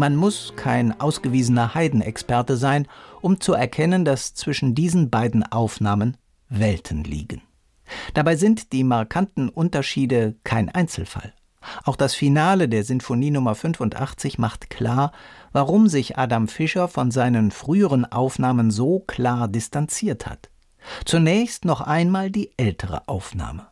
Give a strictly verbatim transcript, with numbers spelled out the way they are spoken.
Man muss kein ausgewiesener Haydn-Experte sein, um zu erkennen, dass zwischen diesen beiden Aufnahmen Welten liegen. Dabei sind die markanten Unterschiede kein Einzelfall. Auch das Finale der Sinfonie Nummer fünfundachtzig macht klar, warum sich Adam Fischer von seinen früheren Aufnahmen so klar distanziert hat. Zunächst noch einmal die ältere Aufnahme.